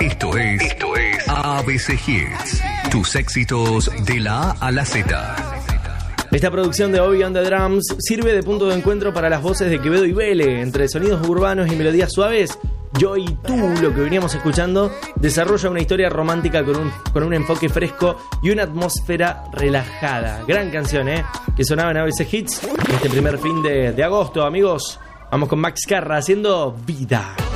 Esto es ABC Hits. Tus éxitos de la A a la Z. Esta producción de Bobby on the Drums sirve de punto de encuentro para las voces de Quevedo y Vélez. Entre sonidos urbanos y melodías suaves, Yo y Tú, lo que veníamos escuchando, desarrolla una historia romántica con un enfoque fresco y una atmósfera relajada. Gran canción, que sonaba en ABC Hits este primer fin de agosto, amigos. Vamos con Max Carra haciendo Vida.